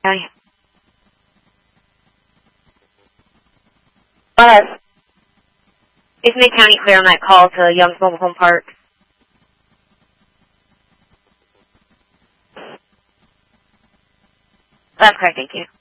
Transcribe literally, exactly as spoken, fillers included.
County. Uh, is Mid-County clear on that call to Young's Mobile Home Park? That's correct, thank you.